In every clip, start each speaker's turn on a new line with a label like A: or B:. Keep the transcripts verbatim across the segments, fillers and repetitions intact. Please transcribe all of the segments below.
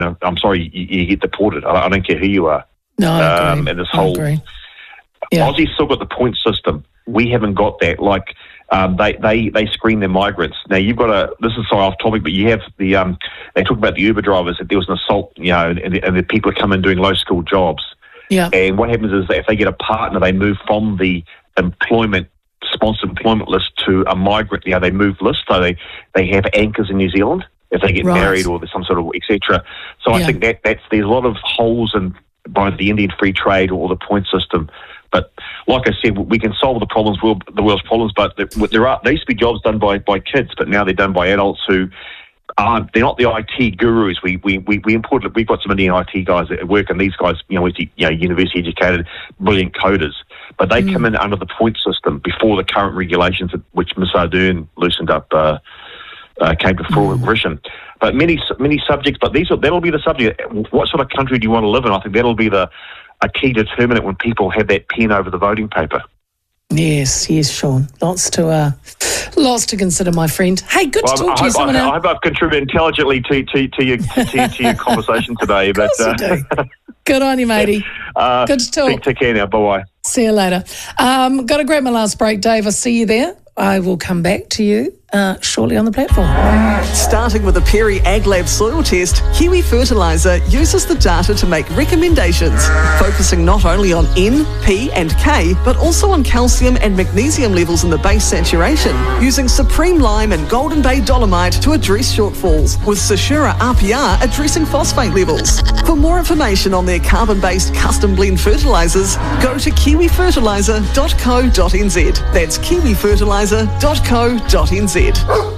A: no, I'm sorry, you, you get deported. I, I don't care who you are.
B: No, I agree.
A: And this
B: I
A: whole
B: agree. Yeah.
A: Aussie's still got the point system. We haven't got that. Like um, they, they they screen their migrants. Now you've got a. This is so off topic, but you have the. Um, they talk about the Uber drivers that there was an assault, you know, and, and the people come in doing low skilled jobs.
B: Yeah.
A: And what happens is that if they get a partner, they move from the employment sponsored employment list to a migrant. You know, they move list, so they they have anchors in New Zealand if they get
B: Right.
A: married or there's some sort of et cetera. So
B: Yeah.
A: I think that that's there's a lot of holes in by the Indian free trade or the point system. But like I said, we can solve the problems, world, the world's problems. But there are there used to be jobs done by, by kids, but now they're done by adults who aren't. They're not the I T gurus. We we we, we imported. We've got some Indian I T guys at work, and these guys, you know, you know, university educated, brilliant coders. But they mm. come in under the point system before the current regulations, which Miss Ardern loosened up, uh, uh, came to full mm. fruition. But many many subjects. But these are, that'll be the subject. What sort of country do you want to live in? I think that'll be the a key determinant when people have that pen over the voting paper.
B: Yes, yes, Sean. Lots to uh, lots to consider, my friend. Hey, good
A: well,
B: to talk
A: I
B: to you.
A: Hope,
B: Someone
A: I,
B: else.
A: I hope I've contributed intelligently to to, to your to, to your conversation today.
B: Of course
A: but
B: you
A: uh,
B: do. Good on you, matey.
A: Uh,
B: good to talk.
A: Take, take care now. Bye bye.
B: See you later. Um, got to grab my last break, Dave. I'll see you there. I will come back to you uh, shortly on the platform.
C: Starting with the Perry AgLab soil test, Kiwi Fertiliser uses the data to make recommendations, focusing not only on N, P and K, but also on calcium and magnesium levels in the base saturation, using Supreme Lime and Golden Bay Dolomite to address shortfalls, with Sashura R P R addressing phosphate levels. For more information on their carbon-based custom blend fertilisers, go to kiwi fertiliser dot co dot n z. That's kiwi fertiliser dot co dot n z.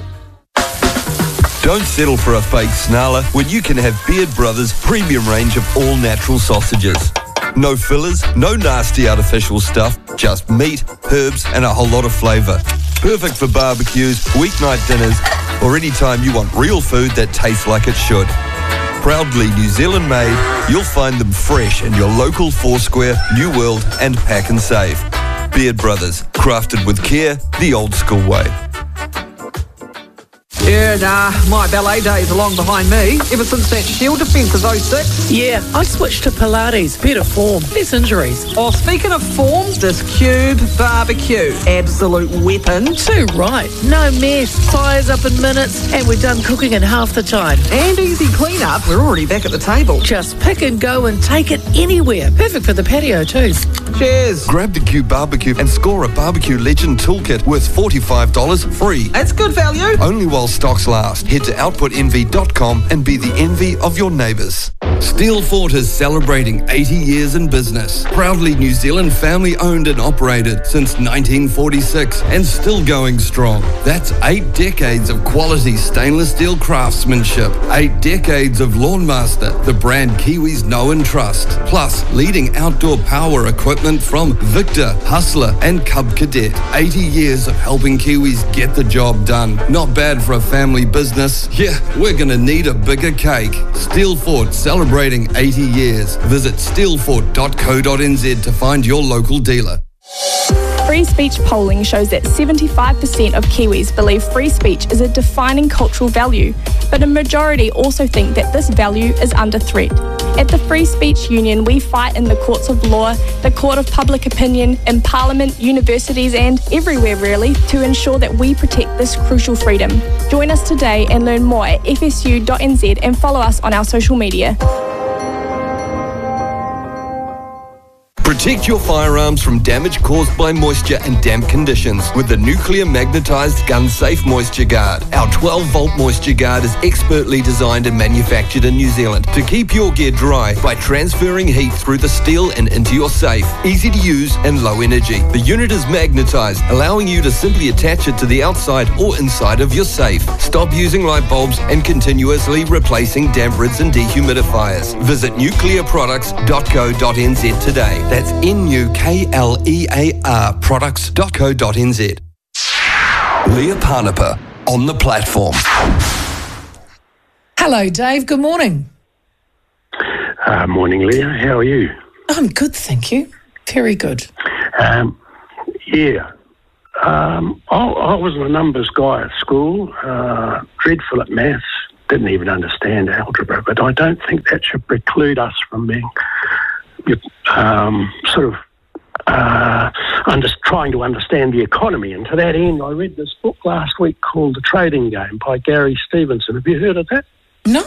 D: Don't settle for a fake snarler when you can have Beard Brothers' premium range of all-natural sausages. No fillers, no nasty artificial stuff, just meat, herbs and a whole lot of flavour. Perfect for barbecues, weeknight dinners, or any time you want real food that tastes like it should. Proudly New Zealand made, you'll find them fresh in your local Foursquare, New World and Pack and Save. Beard Brothers, crafted with care, the old school way.
E: Yeah, nah, my ballet days are long behind me. Ever since that Shield defence of oh six.
B: Yeah, I switched to Pilates. Better form, less injuries.
E: Oh, speaking of form, this Cube barbecue. Absolute weapon.
B: Too right. No mess. Fires up in minutes, and we're done cooking in half the time.
E: And easy clean-up. We're already back at the table.
B: Just pick and go and take it anywhere. Perfect for the patio too.
E: Cheers.
D: Grab the Cube barbecue and score a Barbecue Legend toolkit worth forty-five dollars free.
E: That's good value.
D: Only while stocks last. Head to output envy dot com and be the envy of your neighbours. Steelfort is celebrating eighty years in business. Proudly New Zealand family owned and operated since nineteen forty-six and still going strong. That's eight decades of quality stainless steel craftsmanship. Eight decades of Lawnmaster, the brand Kiwis know and trust. Plus leading outdoor power equipment from Victor, Hustler and Cub Cadet. eighty years of helping Kiwis get the job done. Not bad for a family business. Yeah, we're gonna need a bigger cake. Steelfort celebrating eighty years. Visit steelfort dot co dot n z to find your local dealer.
F: Free speech polling shows that seventy-five percent of Kiwis believe free speech is a defining cultural value, but a majority also think that this value is under threat. At the Free Speech Union, we fight in the courts of law, the court of public opinion, in Parliament, universities and everywhere really to ensure that we protect this crucial freedom. Join us today and learn more at f s u dot n z and follow us on our social media.
D: Protect your firearms from damage caused by moisture and damp conditions with the nuclear magnetized gun safe moisture guard. Our twelve volt moisture guard is expertly designed and manufactured in New Zealand to keep your gear dry by transferring heat through the steel and into your safe. Easy to use and low energy. The unit is magnetized, allowing you to simply attach it to the outside or inside of your safe. Stop using light bulbs and continuously replacing damp rids and dehumidifiers. Visit nuclear products dot co dot n z today. That's N U K L E A R products dot co dot n z. Leah Parnapa on the platform.
B: Hello, Dave. Good morning.
G: Uh, morning, Leah. How are you?
B: I'm good, thank you. Very good.
G: Um, yeah. Um, I, I was a numbers guy at school, uh, dreadful at maths, didn't even understand algebra, but I don't think that should preclude us from being um, sort of uh, under, trying to understand the economy. And to that end, I read this book last week called The Trading Game by Gary Stevenson. Have you heard of that?
B: No.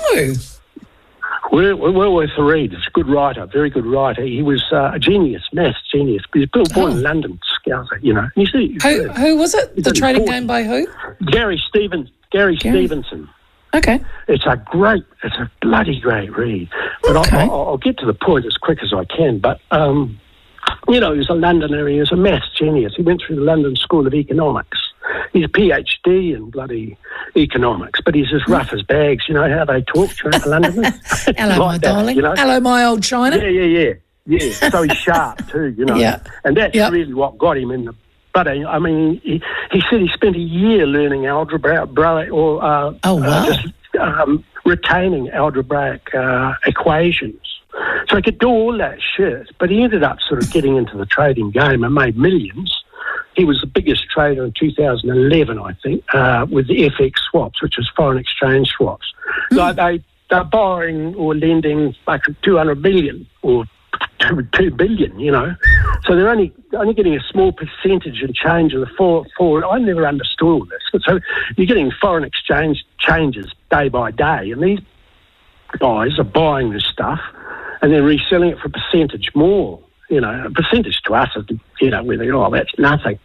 G: Well, well worth a read. It's a good writer, very good writer. He was uh, a genius, maths genius. He was born
B: Oh.
G: in London, Scouser, you know. You see,
B: Who, who was it?
G: He's
B: The
G: only
B: Trading
G: forty.
B: Game by who?
G: Gary Stevens, Gary,
B: Gary.
G: Stevenson.
B: Okay.
G: It's a great, it's a bloody great read. But
B: Okay.
G: I'll, I'll, I'll get to the point as quick as I can. But, um, you know, he was a Londoner, he was a maths genius. He went through the London School of Economics. He's a PhD in bloody economics, but he's as rough as bags. You know how they talk to Londoners?
B: Hello,
G: Like
B: my
G: that,
B: darling.
G: you know?
B: Hello, my old China.
G: Yeah, yeah, yeah. Yeah, so he's sharp too, you know.
B: Yeah.
G: And that's
B: Yep.
G: really what got him in the... But, I mean, he, he said he spent a year learning algebra, bra- or uh,
B: Oh, wow.
G: uh, just um, retaining algebraic uh, equations. So he could do all that shit, but he ended up sort of getting into the trading game and made millions. He was the biggest trader in two thousand eleven, I think, uh, with the F X swaps, which is foreign exchange swaps.
B: Mm.
G: Like they, they're borrowing or lending like two hundred billion or two, two billion, you know. So they're only only getting a small percentage and change of the for, for I never understood all this. But so you're getting foreign exchange changes day by day, and these guys are buying this stuff and then reselling it for a percentage more. You know, a percentage to us is, you know, we think, oh, that's nothing.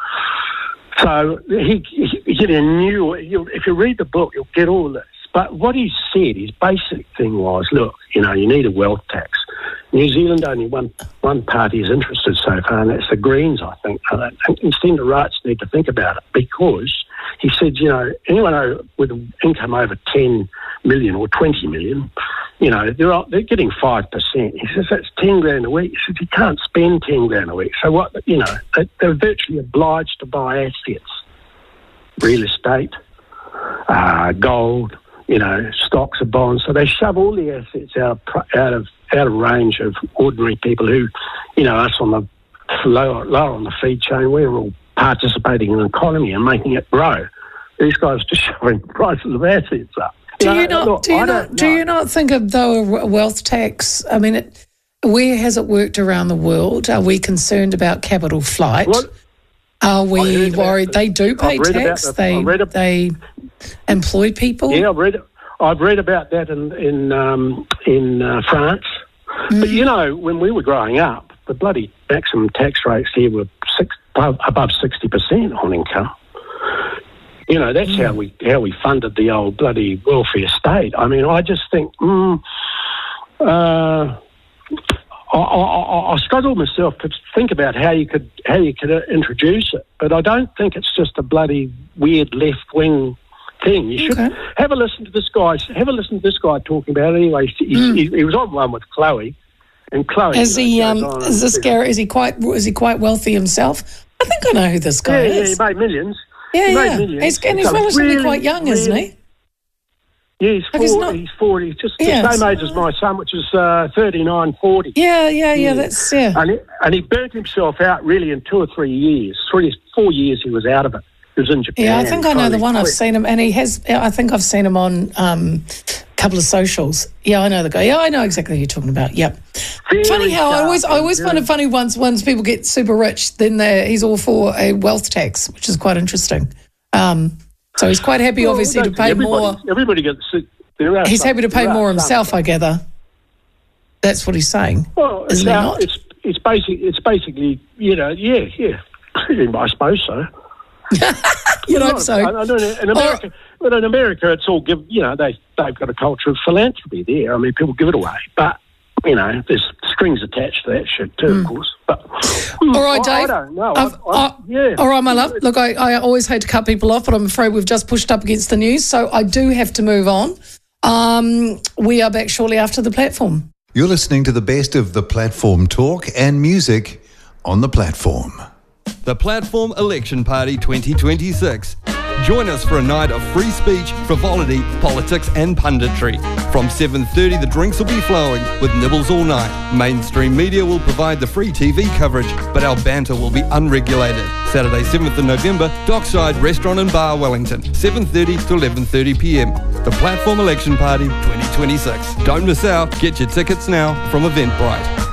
G: So he, he, he knew, you'll, if you read the book, you'll get all this. But what he said, his basic thing was, look, you know, you need a wealth tax. New Zealand, only one one party is interested so far, and that's the Greens, I think. Uh, and Stender Rights need to think about it, because he said, you know, anyone with an income over ten million or twenty million, you know, they're they're getting five percent. He says that's ten grand a week. He says you can't spend ten grand a week. So what, you know, they, they're virtually obliged to buy assets, real estate, uh, gold, you know, stocks or bonds. So they shove all the assets out of, out of out of range of ordinary people who, you know, us on the lower, lower on the feed chain, we're all participating in the economy and making it grow. These guys are just shoving the prices of assets up.
B: Do
G: know,
B: you not?
G: look,
B: do you
G: I
B: not?
G: don't
B: Do
G: know.
B: you not think of though a wealth tax? I mean, it, where has it worked around the world? Are we concerned about capital flight?
G: What?
B: Are
G: I
B: we
G: heard about
B: worried
G: this.
B: they do pay
G: I've read about
B: tax?
G: this.
B: They
G: I've read ab-
B: they employ people.
G: Yeah, I've read I've read about that in in um, in uh, France.
B: Mm.
G: But you know, when we were growing up, the bloody maximum tax rates here were six, above, above sixty percent on income. You know, that's
B: Mm.
G: how we how we funded the old bloody welfare state. I mean, I just think, mm, uh, I, I, I struggle myself to think about how you could how you could introduce it, but I don't think it's just a bloody weird left wing thing. You should
B: Okay.
G: have a listen to this guy. Have a listen to this guy talking about it. Anyway, he,
B: Mm.
G: he, he was on one with Chloe, and Chloe.
B: Is
G: you
B: he?
G: know,
B: Um,
G: goes on
B: is
G: and
B: this
G: says-
B: Gary? Is he quite? Is he quite wealthy himself? I think I know who this guy
G: Yeah, yeah,
B: is.
G: he made millions.
B: Yeah,
G: he made
B: yeah.
G: millions.
B: He's, and he's
G: So
B: relatively
G: really,
B: quite young, isn't
G: really-
B: he?
G: Yeah, he's
B: Like, he's
G: forty.
B: not-
G: He's forty. Just
B: Yeah,
G: the same
B: it's-
G: age as my son, which is uh, thirty-nine, forty.
B: Yeah, yeah, yeah.
G: Yeah.
B: That's yeah.
G: And he, and he burnt himself out really in two or three years. Three, four years he was out of it. He was in Japan.
B: Yeah, I think I know the
G: finally
B: one. I've
G: quit.
B: seen him, and he has. I think I've seen him on um, a couple of socials. Yeah, I know the guy. Yeah, I know exactly who you're talking about. Yep.
G: Very
B: Funny how I
G: sharp
B: always, I
G: and
B: always find
G: very-
B: it funny once once people get super rich, then they're- he's all for a wealth tax, which is quite interesting. Um, so he's quite happy,
G: Well,
B: obviously,
G: I
B: to
G: don't
B: pay
G: think everybody-
B: more.
G: Everybody gets. There are
B: He's
G: some-
B: happy to pay
G: there are
B: more
G: some.
B: himself, I gather. That's what he's saying.
G: Well, it's,
B: Isn't he
G: now-
B: not?
G: it's it's basic. It's basically, you know, yeah, yeah. I suppose so.
B: You
G: Not-
B: hope so.
G: I, I don't know. In America, but in America, it's all give. You know, they they've got a culture of philanthropy there. I mean, people give it away, but you know, there's strings attached to that shit too, of course. But
B: Hmm. All right,
G: I,
B: Dave.
G: I don't know.
B: I've-
G: I, I,
B: I-
G: yeah.
B: All right, my love. Look, I, I always hate to cut people off, but I'm afraid we've just pushed up against the news, so I do have to move on. Um, we are back shortly after the platform.
H: You're listening to the best of the platform talk and music on the platform.
D: The Platform Election Party twenty twenty-six. Join us for a night of free speech, frivolity, politics and punditry. From seven thirty, the drinks will be flowing with nibbles all night. Mainstream media will provide the free T V coverage, but our banter will be unregulated. Saturday, seventh of November, Dockside Restaurant and Bar, Wellington, seven thirty to eleven thirty p m. The Platform Election Party twenty twenty-six. Don't miss out. Get your tickets now from Eventbrite.